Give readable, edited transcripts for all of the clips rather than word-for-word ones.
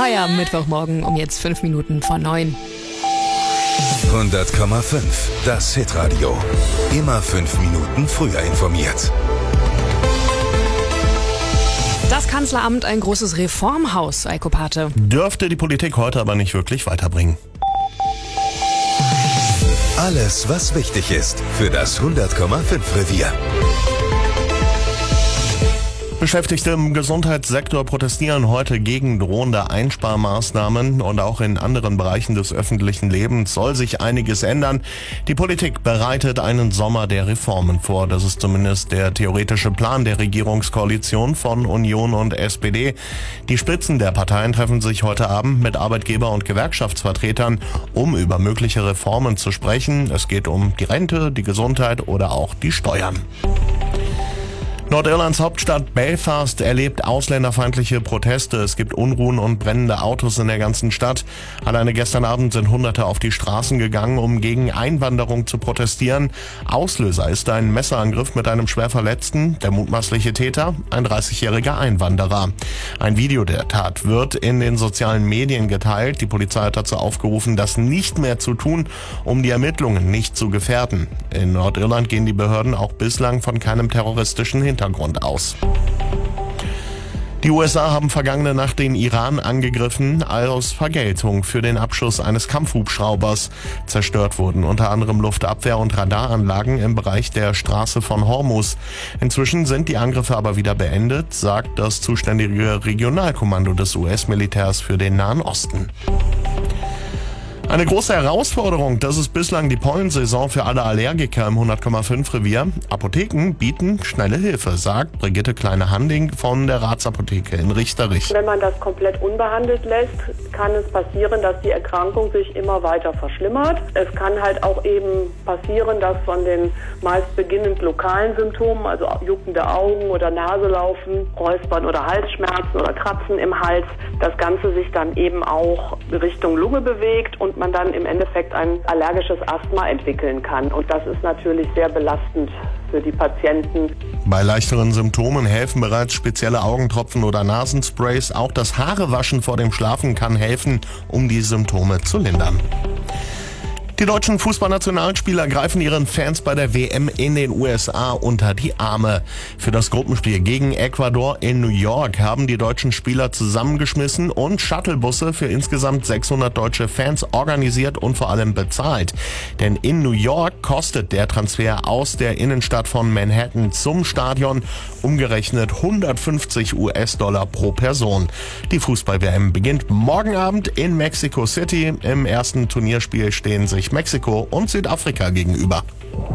Feierabend Mittwochmorgen um jetzt 5 Minuten vor 9. 100,5. Das Hitradio. Immer 5 Minuten früher informiert. Das Kanzleramt ein großes Reformhaus, Eiko Pate. Dürfte die Politik heute aber nicht wirklich weiterbringen. Alles, was wichtig ist für das 100,5 Revier. Beschäftigte im Gesundheitssektor protestieren heute gegen drohende Einsparmaßnahmen und auch in anderen Bereichen des öffentlichen Lebens soll sich einiges ändern. Die Politik bereitet einen Sommer der Reformen vor. Das ist zumindest der theoretische Plan der Regierungskoalition von Union und SPD. Die Spitzen der Parteien treffen sich heute Abend mit Arbeitgeber- und Gewerkschaftsvertretern, um über mögliche Reformen zu sprechen. Es geht um die Rente, die Gesundheit oder auch die Steuern. Nordirlands Hauptstadt Belfast erlebt ausländerfeindliche Proteste. Es gibt Unruhen und brennende Autos in der ganzen Stadt. Alleine gestern Abend sind Hunderte auf die Straßen gegangen, um gegen Einwanderung zu protestieren. Auslöser ist ein Messerangriff mit einem Schwerverletzten. Der mutmaßliche Täter, ein 30-jähriger Einwanderer. Ein Video der Tat wird in den sozialen Medien geteilt. Die Polizei hat dazu aufgerufen, das nicht mehr zu tun, um die Ermittlungen nicht zu gefährden. In Nordirland gehen die Behörden auch bislang von keinem terroristischen Hintergrund aus. Die USA haben vergangene Nacht den Iran angegriffen aus Vergeltung für den Abschuss eines Kampfhubschraubers. Zerstört wurden unter anderem Luftabwehr- und Radaranlagen im Bereich der Straße von Hormuz. Inzwischen sind die Angriffe aber wieder beendet, sagt das zuständige Regionalkommando des US-Militärs für den Nahen Osten. Eine große Herausforderung, das ist bislang die Pollensaison für alle Allergiker im 100,5 Revier. Apotheken bieten schnelle Hilfe, sagt Brigitte Kleine-Handing von der Ratsapotheke in Richterich. Wenn man das komplett unbehandelt lässt, kann es passieren, dass die Erkrankung sich immer weiter verschlimmert. Es kann halt auch eben passieren, dass von den meist beginnend lokalen Symptomen, also juckende Augen oder Naselaufen, Räuspern oder Halsschmerzen oder Kratzen im Hals, das Ganze sich dann eben auch Richtung Lunge bewegt und man dann im Endeffekt ein allergisches Asthma entwickeln kann. Und das ist natürlich sehr belastend für die Patienten. Bei leichteren Symptomen helfen bereits spezielle Augentropfen oder Nasensprays. Auch das Haarewaschen vor dem Schlafen kann helfen, um die Symptome zu lindern. Die deutschen Fußballnationalspieler greifen ihren Fans bei der WM in den USA unter die Arme. Für das Gruppenspiel gegen Ecuador in New York haben die deutschen Spieler zusammengeschmissen und Shuttlebusse für insgesamt 600 deutsche Fans organisiert und vor allem bezahlt. Denn in New York kostet der Transfer aus der Innenstadt von Manhattan zum Stadion umgerechnet $150 pro Person. Die Fußball-WM beginnt morgen Abend in Mexico City. Im ersten Turnierspiel stehen sich Mexiko und Südafrika gegenüber.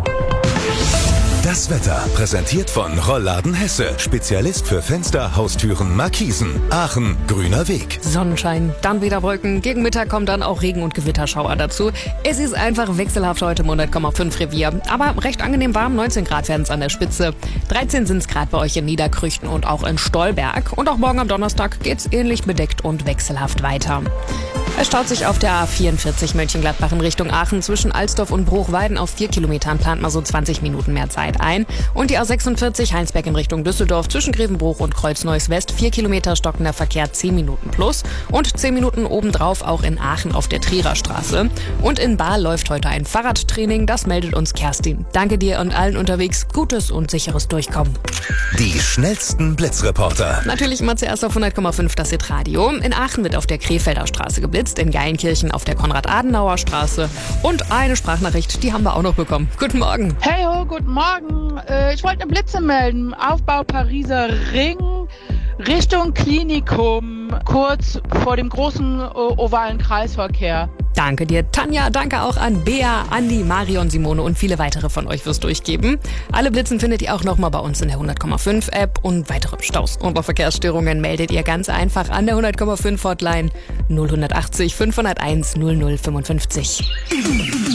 Das Wetter präsentiert von Rollladen Hesse. Spezialist für Fenster, Haustüren, Markisen. Aachen, grüner Weg. Sonnenschein, dann wieder Wolken. Gegen Mittag kommen dann auch Regen- und Gewitterschauer dazu. Es ist einfach wechselhaft heute im 100,5 Revier. Aber recht angenehm warm, 19 Grad werden es an der Spitze. 13 sind es gerade bei euch in Niederkrüchten und auch in Stolberg. Und auch morgen am Donnerstag geht's ähnlich bedeckt und wechselhaft weiter. Es staut sich auf der A44 Mönchengladbach in Richtung Aachen zwischen Alsdorf und Bruchweiden auf 4 Kilometern, plant mal so 20 Minuten mehr Zeit ein. Und die A46 Heinsberg in Richtung Düsseldorf zwischen Grevenbruch und Kreuz-Neuss West 4 Kilometer stockender Verkehr 10 Minuten plus und 10 Minuten obendrauf auch in Aachen auf der Trierer Straße. Und in Baar läuft heute ein Fahrradtraining, das meldet uns Kerstin. Danke dir und allen unterwegs gutes und sicheres Durchkommen. Die schnellsten Blitzreporter. Natürlich immer zuerst auf 100,5 das Hitradio. In Aachen wird auf der Krefelder Straße geblitzt, in Geilenkirchen auf der Konrad-Adenauer Straße. Und eine Sprachnachricht, die haben wir auch noch bekommen. Guten Morgen. Hey ho, guten Morgen. Ich wollte eine Blitze melden. Aufbau Pariser Ring Richtung Klinikum, kurz vor dem großen ovalen Kreisverkehr. Danke dir, Tanja. Danke auch an Bea, Andi, Marion, Simone und viele weitere von euch fürs Durchgeben. Alle Blitzen findet ihr auch nochmal bei uns in der 100,5 App und weitere Staus und Verkehrsstörungen meldet ihr ganz einfach an der 100,5 Hotline 0180 501 0055.